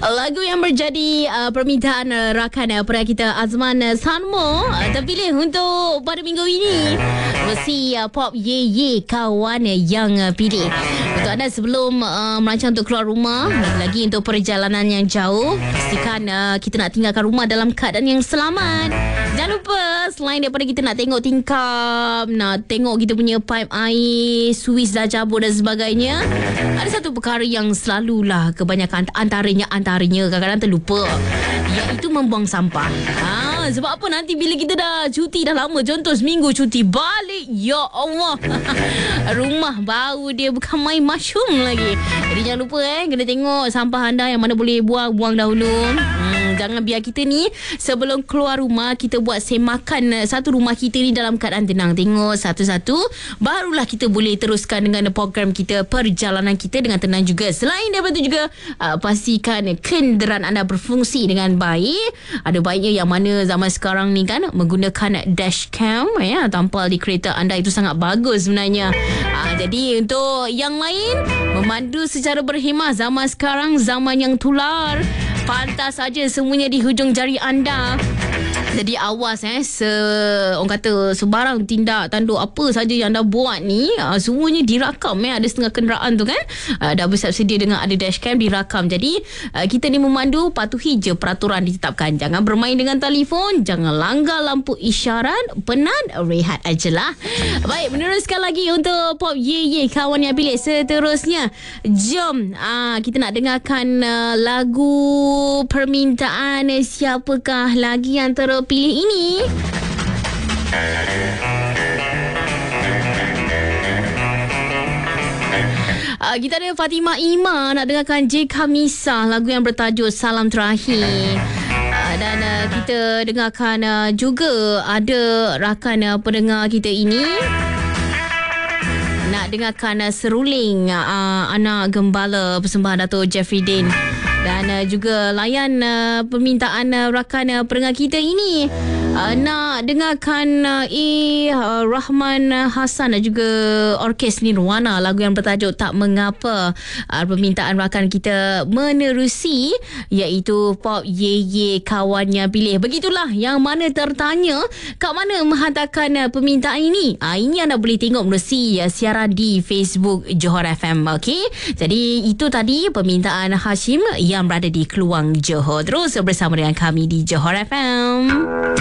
Lagu yang menjadi permintaan rakan pernah kita Azman Sanmo terpilih untuk pada minggu ini versi pop Ye Ye kawan yang pilih. Untuk anda sebelum merancang untuk keluar rumah, lagi untuk perjalanan yang jauh, pastikan kita nak tinggalkan rumah dalam keadaan yang selamat. Jangan lupa, selain daripada kita nak tengok tingkap, nak tengok kita punya pipe air, suis dah cabut dan sebagainya, ada satu perkara yang selalulah kebanyakan antaranya kadang-kadang terlupa, iaitu membuang sampah. Sebab apa, nanti bila kita dah cuti dah lama, contoh seminggu cuti, balik, ya Allah, rumah bau dia bukan main mushroom lagi. Jadi jangan lupa kena tengok sampah anda yang mana boleh buang dahulu. Jangan biar kita ni sebelum keluar rumah kita buat semakan satu rumah kita ni dalam keadaan tenang. Tengok satu-satu, barulah kita boleh teruskan dengan program kita, perjalanan kita dengan tenang juga. Selain daripada itu juga, pastikan kenderaan anda berfungsi dengan baik. Ada baiknya yang mana zaman sekarang ni kan menggunakan dashcam tampal di kereta anda, itu sangat bagus sebenarnya. Jadi untuk yang lain, memandu secara berhemah. Zaman sekarang zaman yang tular, pantas saja semuanya di hujung jari anda. Jadi awas orang kata sebarang tindak tanduk apa saja yang anda buat ni, semuanya dirakam. Ada setengah kenderaan tu kan dah bersiap sedia dengan ada dashcam, dirakam. Jadi kita ni memandu, patuhi je peraturan ditetapkan. Jangan bermain dengan telefon, jangan langgar lampu isyarat, penat rehat ajalah. Baik, meneruskan lagi untuk pop Ye Ye kawan yang pilih seterusnya. Jom kita nak dengarkan lagu permintaan siapakah lagi yang terpilih ini. Kita ada Fatimah Ima nak dengarkan J Kamisa, lagu yang bertajuk Salam Terakhir. Dan kita dengarkan juga ada rakan pendengar kita ini nak dengarkan Seruling Anak Gembala persembahan Dato' Jeffrey Din. Dan juga layan permintaan rakan pendengar kita ini nak dengarkan Rahman Hassan dan juga Orkes Nirwana, lagu yang bertajuk Tak Mengapa. Permintaan rakan kita menerusi, iaitu pop Ye Ye kawan yang pilih. Begitulah, yang mana tertanya kat mana menghantarkan permintaan ini. Ini anda boleh tengok menerusi siaran di Facebook Johor FM. Okey, jadi itu tadi permintaan Hashim yang berada di Keluang Johor. Terus bersama dengan kami di Johor FM.